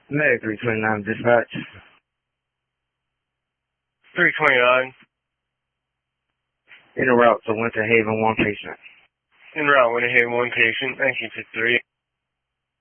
Med 329 dispatch. 329. En route to Winter Haven, one patient. En route, Winter Haven, one patient, 1953.